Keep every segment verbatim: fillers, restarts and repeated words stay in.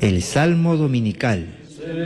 El Salmo Dominical.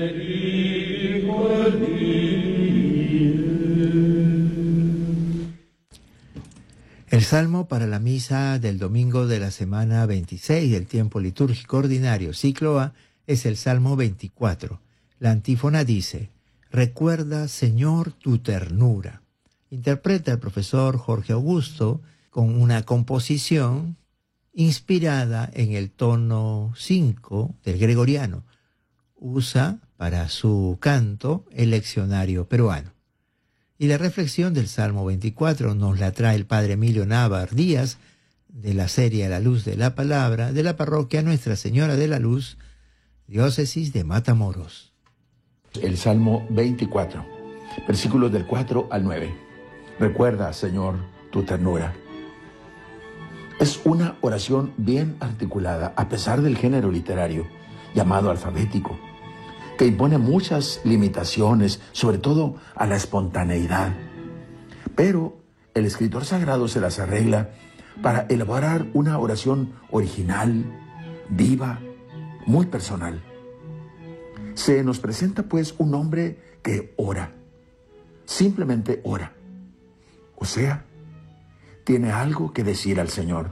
El Salmo para la misa del domingo de la semana veintiséis del tiempo litúrgico ordinario, ciclo A, es el Salmo veinticuatro. La antífona dice: Recuerda, Señor, tu ternura. Interpreta el profesor Jorge Augusto con una composición inspirada en el tono cinco del gregoriano. Usa para su canto el leccionario peruano. Y la reflexión del Salmo veinticuatro nos la trae el padre Emilio Návar Díaz, de la serie A la Luz de la Palabra, de la parroquia Nuestra Señora de la Luz, diócesis de Matamoros. El Salmo veinticuatro, versículos del cuatro al nueve. Recuerda, Señor, tu ternura. Es una oración bien articulada, a pesar del género literario, llamado alfabético, que impone muchas limitaciones, sobre todo a la espontaneidad. Pero el escritor sagrado se las arregla para elaborar una oración original, viva, muy personal. Se nos presenta pues un hombre que ora, simplemente ora. O sea, tiene algo que decir al Señor.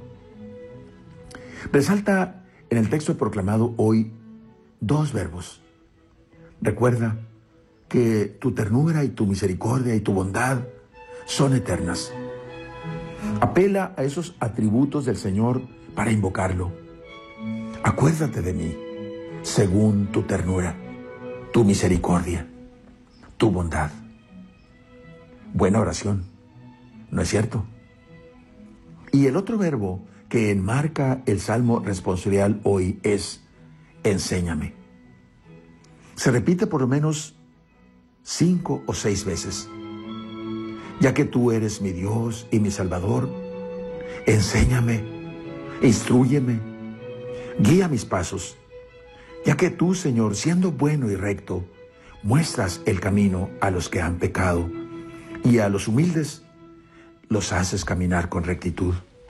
Resalta en el texto proclamado hoy dos verbos. Recuerda que tu ternura y tu misericordia y tu bondad son eternas. Apela a esos atributos del Señor para invocarlo. Acuérdate de mí, según tu ternura, tu misericordia, tu bondad. Buena oración, ¿no es cierto? Y el otro verbo que enmarca el Salmo responsorial hoy es: enséñame. Se repite por lo menos cinco o seis veces. Ya que tú eres mi Dios y mi Salvador, enséñame, instrúyeme, guía mis pasos. Ya que tú, Señor, siendo bueno y recto, muestras el camino a los que han pecado y a los humildes los haces caminar con rectitud.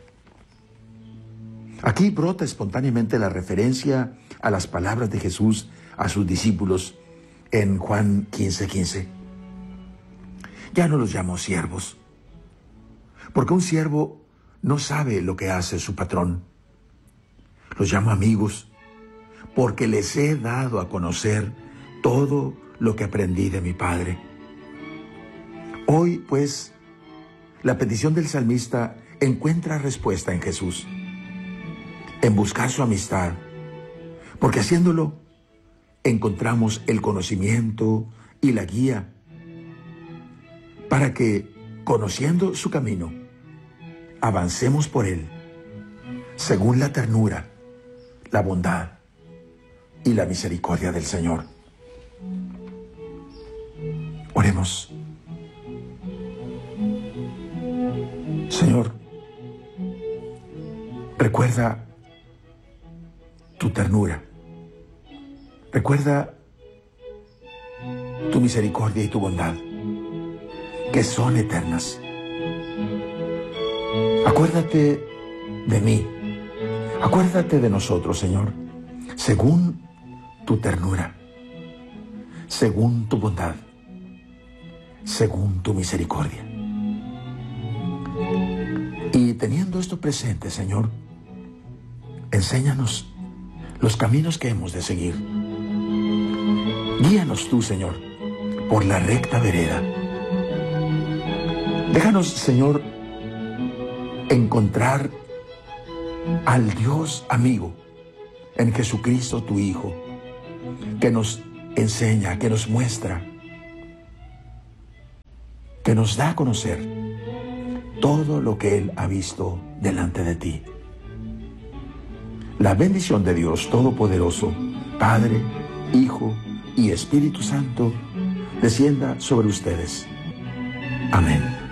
Aquí brota espontáneamente la referencia a las palabras de Jesús a sus discípulos en Juan quince quince. Ya no los llamo siervos, porque un siervo no sabe lo que hace su patrón. Los llamo amigos, porque les he dado a conocer todo lo que aprendí de mi Padre. Hoy, pues, la petición del salmista encuentra respuesta en Jesús, en buscar su amistad, porque haciéndolo encontramos el conocimiento y la guía para que, conociendo su camino, avancemos por él, según la ternura, la bondad y la misericordia del Señor. Oremos. Señor, recuerda tu ternura. Recuerda tu misericordia y tu bondad, que son eternas. Acuérdate de mí. Acuérdate de nosotros, Señor, según tu ternura, según tu bondad, según tu misericordia. Y teniendo esto presente, Señor, enséñanos los caminos que hemos de seguir. Guíanos tú, Señor, por la recta vereda. Déjanos, Señor, encontrar al Dios amigo en Jesucristo, tu Hijo, que nos enseña, que nos muestra, que nos da a conocer todo lo que Él ha visto delante de ti. La bendición de Dios Todopoderoso, Padre, Hijo y Espíritu Santo, descienda sobre ustedes. Amén.